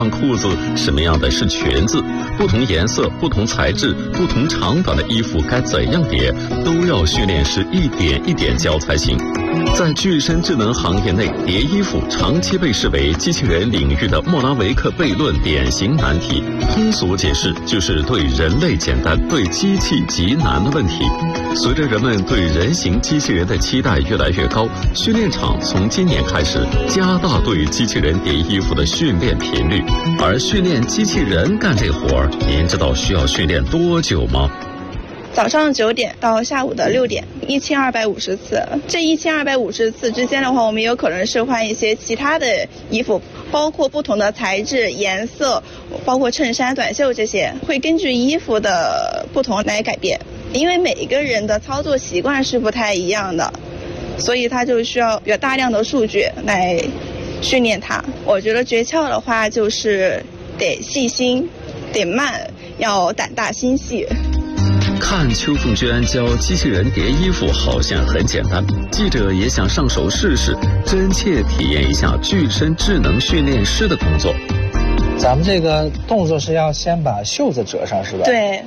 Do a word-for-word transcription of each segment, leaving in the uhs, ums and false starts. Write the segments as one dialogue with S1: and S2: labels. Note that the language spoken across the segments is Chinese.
S1: 穿裤子，什么样的是裙子，不同颜色、不同材质、不同长短的衣服该怎样叠，都要训练师一点一点教才行。在具身智能行业内，叠衣服长期被视为机器人领域的莫拉维克悖论典型难题。通俗解释就是对人类简单，对机器极难的问题。随着人们对人形机器人的期待越来越高，训练场从今年开始加大对机器人叠衣服的训练频率。而训练机器人干这活儿，您知道需要训练多久吗？
S2: 早上九点到下午的六点，一千二百五十次。这一千二百五十次之间的话，我们有可能是换一些其他的衣服，包括不同的材质、颜色，包括衬衫、短袖这些，会根据衣服的不同来改变。因为每一个人的操作习惯是不太一样的，所以它就需要比较大量的数据来训练它。我觉得诀窍的话就是得细心，得慢，要胆大心细。
S1: 看邱凤娟教机器人叠衣服好像很简单，记者也想上手试试，真切体验一下具身智能训练师的工作。
S3: 咱们这个动作是要先把袖子折上是吧？
S2: 对。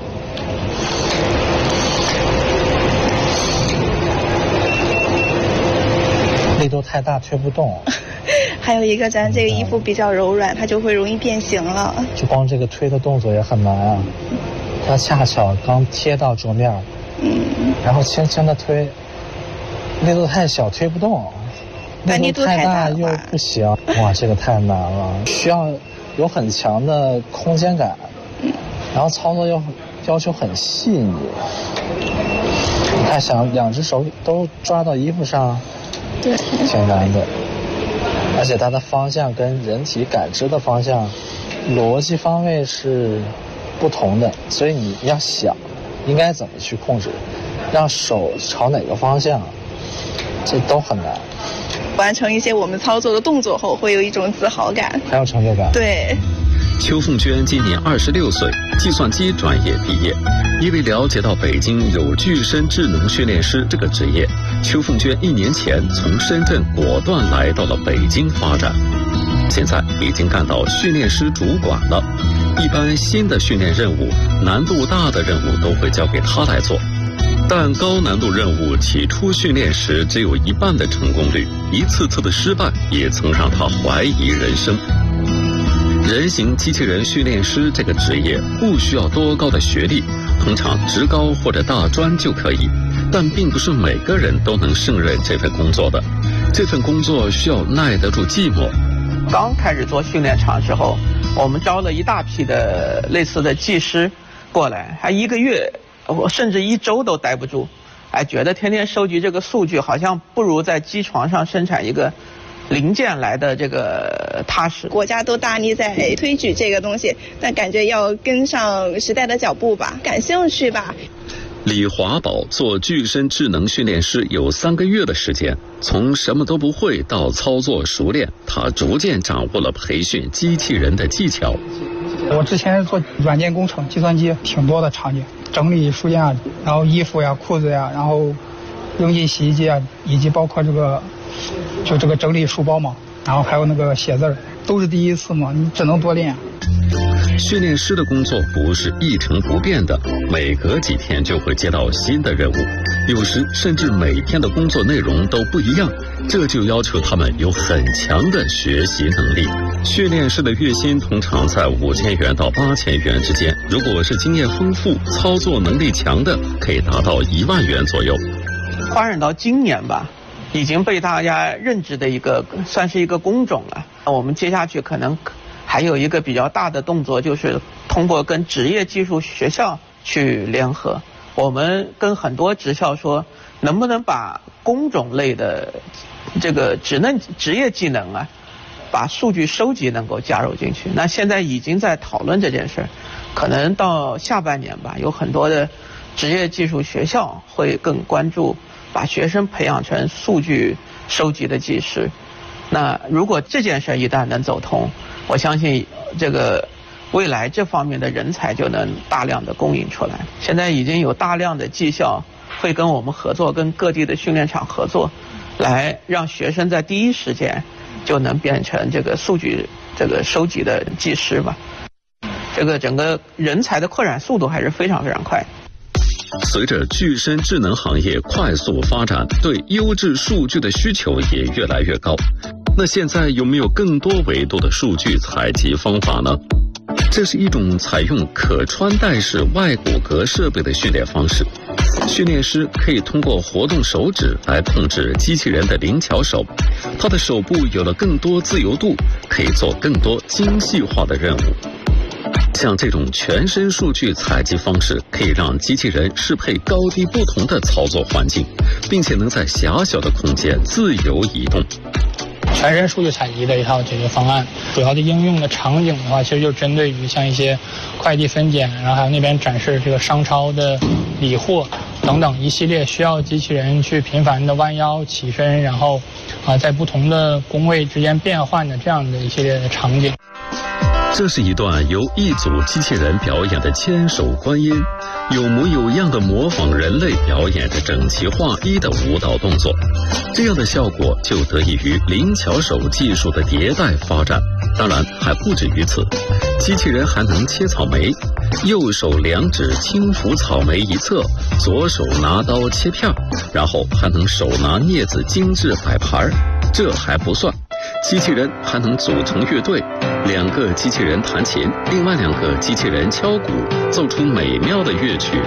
S3: 力度太大推不动。
S2: 还有一个咱这个衣服比较柔软，它就会容易变形了。
S3: 就光这个推的动作也很难啊。它恰巧刚贴到桌面，嗯，然后轻轻的推，力度太小推不动，力度太大又不行。哇，这个太难了，需要有很强的空间感，然后操作又要求很细腻。你看，想两只手都抓到衣服上，
S2: 对，
S3: 挺难的。而且它的方向跟人体感知的方向、逻辑方位是不同的，所以你要想应该怎么去控制，让手朝哪个方向，这都很难。
S2: 完成一些我们操作的动作后，会有一种自豪感，
S3: 还有成就感。
S2: 对。
S1: 邱凤娟今年二十六岁，计算机专业毕业。因为了解到北京有具身智能训练师这个职业，邱凤娟一年前从深圳果断来到了北京发展。现在已经干到训练师主管了。一般新的训练任务，难度大的任务都会交给他来做，但高难度任务起初训练时只有一半的成功率，一次次的失败也曾让他怀疑人生。人形机器人训练师这个职业不需要多高的学历，通常职高或者大专就可以，但并不是每个人都能胜任这份工作的。这份工作需要耐得住寂寞。
S4: 刚开始做训练场时候，我们招了一大批的类似的技师过来，还一个月甚至一周都待不住，哎，觉得天天收集这个数据好像不如在机床上生产一个零件来的这个踏实。
S2: 国家都大力在推举这个东西，但感觉要跟上时代的脚步吧，感兴趣吧。
S1: 李华宝做具身智能训练师有三个月的时间，从什么都不会到操作熟练，他逐渐掌握了培训机器人的技巧。
S5: 我之前做软件工程，计算机挺多的场景，整理书架，然后衣服呀、裤子呀，然后扔进洗衣机啊，以及包括这个就这个整理书包嘛，然后还有那个写字儿，都是第一次嘛，你只能多练。
S1: 训练师的工作不是一成不变的，每隔几天就会接到新的任务，有时甚至每天的工作内容都不一样，这就要求他们有很强的学习能力。训练师的月薪通常在五千元到八千元之间，如果是经验丰富、操作能力强的，可以达到一万元左右。
S4: 发展到今年吧，已经被大家认知的一个算是一个工种了。我们接下去可能还有一个比较大的动作，就是通过跟职业技术学校去联合，我们跟很多职校说，能不能把工种类的这个职能职业技能啊，把数据收集能够加入进去。那现在已经在讨论这件事，可能到下半年吧，有很多的职业技术学校会更关注把学生培养成数据收集的技师。那如果这件事一旦能走通，我相信这个未来这方面的人才就能大量的供应出来。现在已经有大量的技校会跟我们合作，跟各地的训练场合作，来让学生在第一时间就能变成这个数据这个收集的技师吧。这个整个人才的扩展速度还是非常非常快。
S1: 随着具身智能行业快速发展，对优质数据的需求也越来越高。那现在有没有更多维度的数据采集方法呢？这是一种采用可穿戴式外骨骼设备的训练方式。训练师可以通过活动手指来控制机器人的灵巧手，他的手部有了更多自由度，可以做更多精细化的任务。像这种全身数据采集方式，可以让机器人适配高低不同的操作环境，并且能在狭小的空间自由移动。
S6: 全身数据采集的一套解决方案，主要的应用的场景的话，其实就针对于像一些快递分拣，然后还有那边展示这个商超的理货等等一系列需要机器人去频繁的弯腰起身，然后啊在不同的工位之间变换的这样的一系列的场景。
S1: 这是一段由一组机器人表演的千手观音，有模有样的模仿人类表演着整齐划一的舞蹈动作。这样的效果就得益于灵巧手技术的迭代发展。当然还不止于此，机器人还能切草莓，右手两指轻抚草莓一侧，左手拿刀切片，然后还能手拿镊子精致摆盘。这还不算，机器人还能组成乐队，两个机器人弹琴，另外两个机器人敲鼓，奏出美妙的乐曲。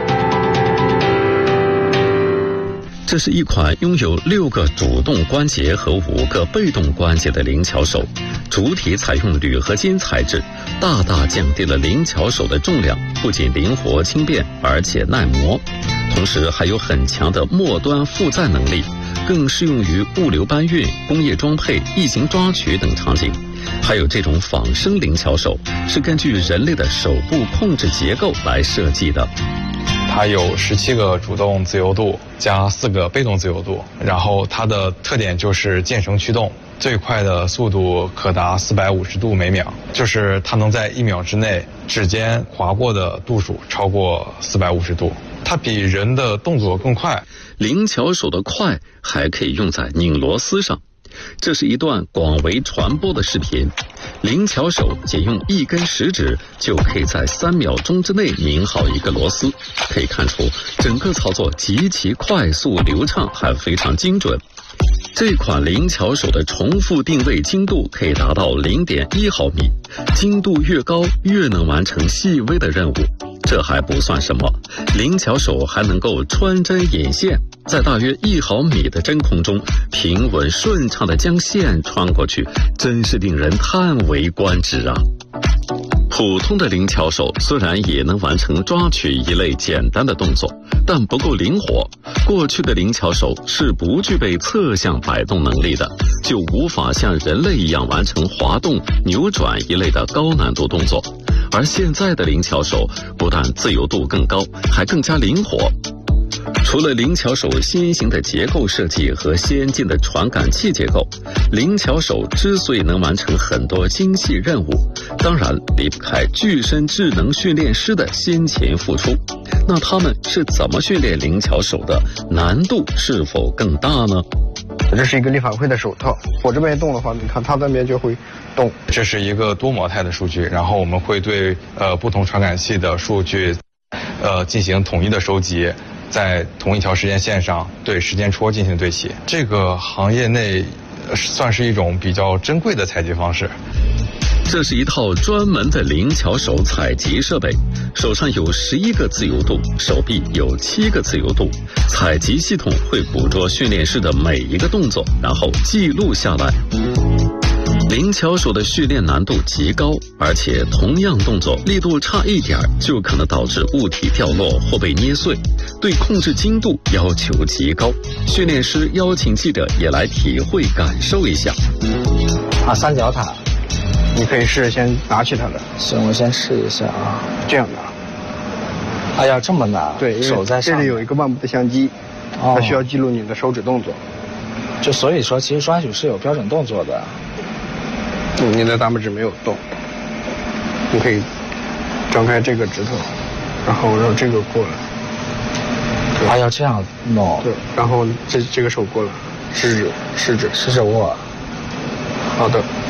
S1: 这是一款拥有六个主动关节和五个被动关节的灵巧手，主体采用铝合金材质，大大降低了灵巧手的重量，不仅灵活轻便，而且耐磨，同时还有很强的末端负载能力，更适用于物流搬运、工业装配、异形抓取等场景。还有这种仿生灵巧手，是根据人类的手部控制结构来设计的。
S7: 它有十七个主动自由度加四个被动自由度，然后它的特点就是键绳驱动，最快的速度可达四百五十度每秒，就是它能在一秒之内指尖划过的度数超过四百五十度，它比人的动作更快。
S1: 灵巧手的快还可以用在拧螺丝上。这是一段广为传播的视频，灵巧手仅用一根食指就可以在三秒钟之内拧好一个螺丝，可以看出整个操作极其快速流畅，还非常精准。这款灵巧手的重复定位精度可以达到 零点一毫米，精度越高越能完成细微的任务。这还不算什么，灵巧手还能够穿针引线，在大约一毫米的真空中平稳顺畅地将线穿过去，真是令人叹为观止啊！普通的灵巧手虽然也能完成抓取一类简单的动作，但不够灵活。过去的灵巧手是不具备侧向摆动能力的，就无法像人类一样完成滑动、扭转一类的高难度动作。而现在的灵巧手不但自由度更高，还更加灵活。除了灵巧手新型的结构设计和先进的传感器结构，灵巧手之所以能完成很多精细任务，当然离不开具身智能训练师的辛勤付出。那他们是怎么训练灵巧手的？难度是否更大呢？
S8: 这是一个力反馈的手套，我这边动的话，你看它那边就会动。
S7: 这是一个多模态的数据，然后我们会对呃不同传感器的数据，呃进行统一的收集，在同一条时间线上对时间戳进行对齐。这个行业内算是一种比较珍贵的采集方式。
S1: 这是一套专门的灵巧手采集设备，手上有十一个自由度，手臂有七个自由度。采集系统会捕捉训练师的每一个动作，然后记录下来。灵巧手的训练难度极高，而且同样动作力度差一点就可能导致物体掉落或被捏碎，对控制精度要求极高。训练师邀请记者也来体会感受一下。
S3: 啊，三角塔。
S8: 你可以试着先拿起它的。
S3: 行，我先试一下啊。
S8: 这样拿。
S3: 哎呀，这么拿？
S8: 对，
S3: 手在上面。
S8: 这里有一个万步的相机，它需要记录你的手指动作。
S3: 就所以说，其实抓取是有标准动作的。
S8: 嗯，你的大拇指没有动。你可以张开这个指头，然后让这个过来。
S3: 还要这样弄。
S8: 对，然后这这个手过来，食指，食指，
S3: 食指握。
S8: 好的。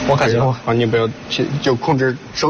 S4: 我感觉我
S8: 啊，你不要去就控制手。